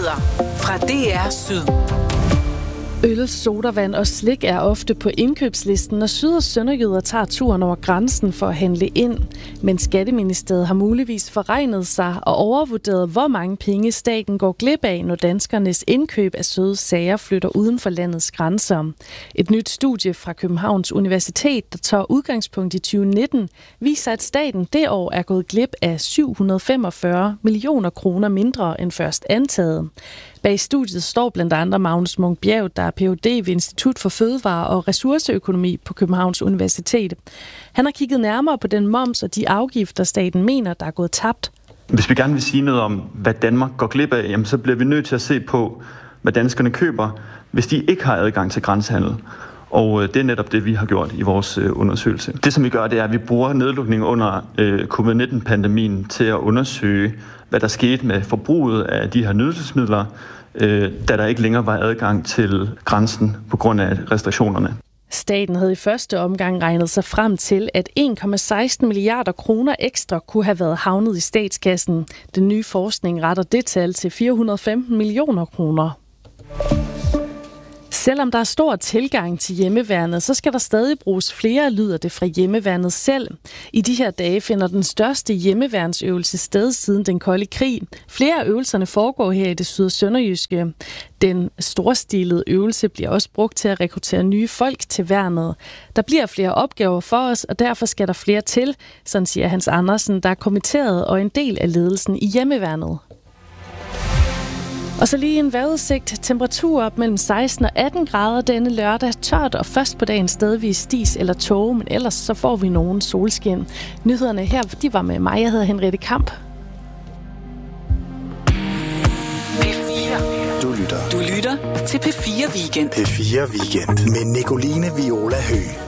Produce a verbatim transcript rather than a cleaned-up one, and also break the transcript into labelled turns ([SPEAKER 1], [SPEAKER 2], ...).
[SPEAKER 1] Nyheder fra D R Syd.
[SPEAKER 2] Øl, sodavand og slik er ofte på indkøbslisten, når syd- og sønderjyder tager turen over grænsen for at handle ind. Men Skatteministeriet har muligvis forregnet sig og overvurderet, hvor mange penge staten går glip af, når danskernes indkøb af søde sager flytter uden for landets grænser. Et nyt studie fra Københavns Universitet, der tager udgangspunkt i tyve nitten, viser, at staten det år er gået glip af syv hundrede femogfyrre millioner kroner mindre end først antaget. Bag studiet står blandt andre Magnus Munch-Bjerg, der er P H D ved Institut for Fødevare og Ressourceøkonomi på Københavns Universitet. Han har kigget nærmere på den moms og de afgifter, staten mener, der er gået tabt.
[SPEAKER 3] Hvis vi gerne vil sige noget om, hvad Danmark går glip af, jamen, så bliver vi nødt til at se på, hvad danskerne køber, hvis de ikke har adgang til grænsehandel. Og det er netop det, vi har gjort i vores undersøgelse. Det, som vi gør, det er, at vi bruger nedlukningen under covid nitten-pandemien til at undersøge, hvad der skete med forbruget af de her nydelsesmidler, da der ikke længere var adgang til grænsen på grund af restriktionerne.
[SPEAKER 2] Staten havde i første omgang regnet sig frem til, at en komma seksten milliarder kroner ekstra kunne have været havnet i statskassen. Den nye forskning retter det tal til fire hundrede og femten millioner kroner. Selvom der er stor tilgang til hjemmeværnet, så skal der stadig bruges flere, lyder det fra hjemmeværnet selv. I de her dage finder den største hjemmeværnsøvelse sted siden den kolde krig. Flere af øvelserne foregår her i det syd- og sønderjyske. Den storstilede øvelse bliver også brugt til at rekruttere nye folk til værnet. Der bliver flere opgaver for os, og derfor skal der flere til, sådan siger Hans Andersen, der er kommitteret og en del af ledelsen i hjemmeværnet. Og så lige en vejrudsigt. Temperatur op mellem seksten og atten grader denne lørdag. Tørt og først på dagen stedvis dis eller tåge, men ellers så får vi nogen solskin. Nyhederne her, de var med mig. Jeg hedder Henriette Kamp.
[SPEAKER 1] P fire.
[SPEAKER 4] Du lytter.
[SPEAKER 1] Du lytter til P fire Weekend.
[SPEAKER 4] P fire Weekend med Nicoline Viola Høgh.